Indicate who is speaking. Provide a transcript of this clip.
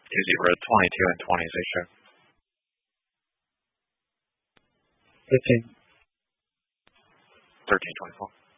Speaker 1: Easy red 22 and 20 is show.
Speaker 2: 15.
Speaker 1: 13, 24.